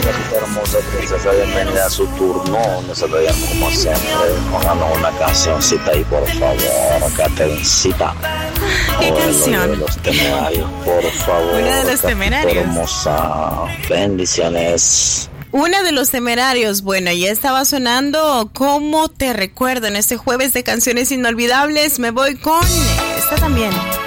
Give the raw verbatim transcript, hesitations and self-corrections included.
hermosa princesa, bienvenida a su turno. Nosotros ya como siempre, pongamos una cancioncita ahí, por favor, Caterincita. ¿Qué canción? Uno de los temerarios, por favor. Una de los temerarios. Hermosa, bendiciones. Una de los temerarios, bueno, ya estaba sonando ¿Cómo te recuerdo? En este jueves de canciones inolvidables. Me voy con esta también.